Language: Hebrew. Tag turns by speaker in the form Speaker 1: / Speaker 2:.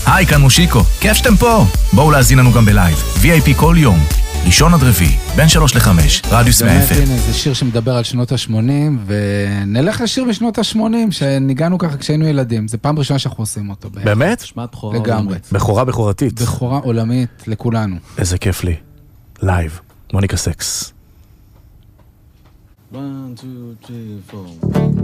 Speaker 1: היי, כאן מושיקו, כיף שאתם פה. בואו להזין לנו גם בלייב, VIP כל יום, ראשון עד רביעי, בין 3 ל-5, רדיוס 100 FM.
Speaker 2: באמת, הנה, זה שיר שמדבר על שנות ה-80, ונלך לשיר בשנות ה-80, שניגענו ככה כשהיינו ילדים. זה פעם ראשונה שאנחנו עושים אותו.
Speaker 3: באמת?
Speaker 4: שמעת בכורה
Speaker 2: לגמרי.
Speaker 4: עולמית.
Speaker 3: בכורתית.
Speaker 2: בכורה עולמית לכולנו.
Speaker 3: איזה כיף לי. לייב, מוניקה סקס.
Speaker 4: 1, 2, 3, 4